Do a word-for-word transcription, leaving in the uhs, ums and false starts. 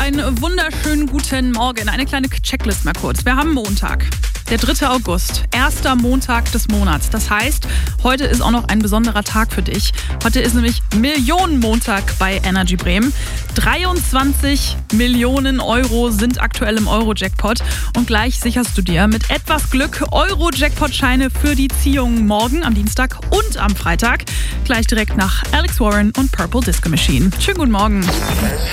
einen wunderschönen guten Morgen. Eine kleine Checklist mal kurz. Wir haben Montag, der dritte August, erster Montag des Monats. Das heißt, heute ist auch noch ein besonderer Tag für dich. Heute ist nämlich Millionenmontag bei Energy Bremen. dreiundzwanzig Millionen Euro sind aktuell im Euro-Jackpot. Und gleich sicherst du dir mit etwas Glück Euro-Jackpot-Scheine für die Ziehung morgen am Dienstag und am Freitag. Gleich direkt nach Alex Warren und Purple Disco Machine. Schönen guten Morgen.